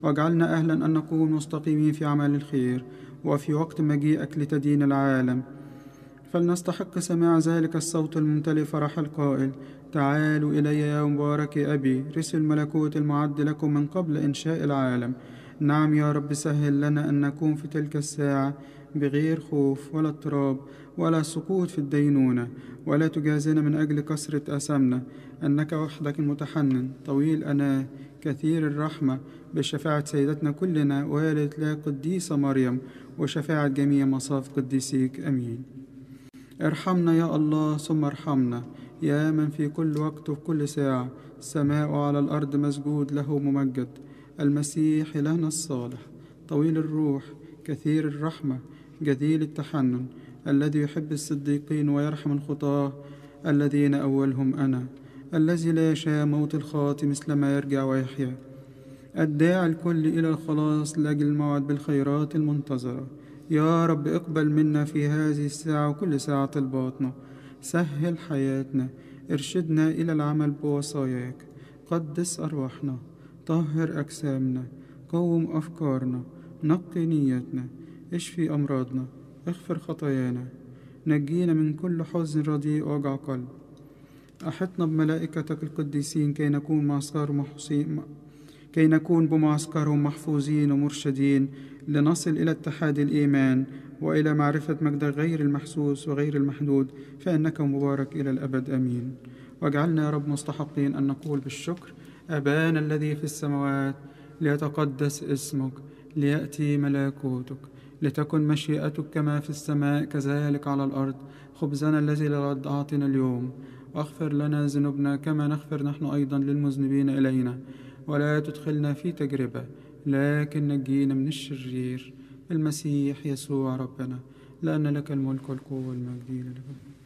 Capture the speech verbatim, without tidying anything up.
واجعلنا أهلا أن نكون مستقيمين في عمل الخير وفي وقت مجيئك لتدين العالم، فلنستحق سماع ذلك الصوت الممتلئ فرح القائل: تعالوا إلي يا مبارك أبي، رثوا الملكوت المعد لكم من قبل إنشاء العالم. نعم يا رب، سهل لنا أن نكون في تلك الساعة بغير خوف ولا اضطراب ولا سقوط في الدينونة، ولا تجازنا من أجل كثرة أثامنا، أنك وحدك المتحنن طويل أناه كثير الرحمة، بشفاعة سيدتنا كلنا والدة لا قديسة مريم، وشفاعة جميع مصاف قديسيك. أمين. ارحمنا يا الله ثم ارحمنا، يا من في كل وقت وفي كل ساعة السماء على الأرض مسجود له ممجد. المسيح إلهنا الصالح طويل الروح كثير الرحمة جزيل التحنن، الذي يحب الصديقين ويرحم الخطاة الذين أولهم أنا، الذي لا يشاء موت الخاطئ مثلما يرجع ويحيا، الداعي الكل إلى الخلاص لأجل الموعد بالخيرات المنتظرة. يا رب اقبل منا في هذه الساعة وكل ساعة الباطنة، سهل حياتنا، ارشدنا إلى العمل بوصاياك، قدس أرواحنا، طهر أجسامنا، قوم أفكارنا، نقي نيتنا، اشفي أمراضنا، اغفر خطايانا، نجينا من كل حزن رديء ووجع قلب. أحطنا بملائكتك القديسين كي نكون معسكر محصين كي نكون بمعسكرهم محفوظين ومرشدين، لنصل إلى اتحاد الإيمان وإلى معرفة مجدك غير المحسوس وغير المحدود، فإنك مبارك إلى الأبد. أمين. واجعلنا يا رب مستحقين أن نقول بالشكر: أبانا الذي في السماوات، ليتقدس اسمك، ليأتي ملكوتك، لتكن مشيئتك كما في السماء كذلك على الأرض. خبزنا الذي للغد أعطنا اليوم، واغفر لنا ذنوبنا كما نغفر نحن أيضا للمذنبين إلينا، ولا تدخلنا في تجربة لكن نجينا من الشرير، المسيح يسوع ربنا، لأن لك الملك والقوة والمجد.